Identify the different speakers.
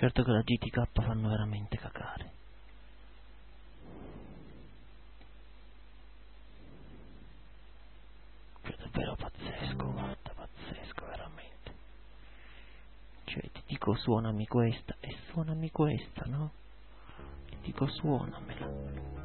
Speaker 1: Certo che la GTK fanno veramente cagare. Cioè davvero pazzesco, guarda, pazzesco veramente. Cioè ti dico suonami questa e suonami questa, no? Ti dico suonamela.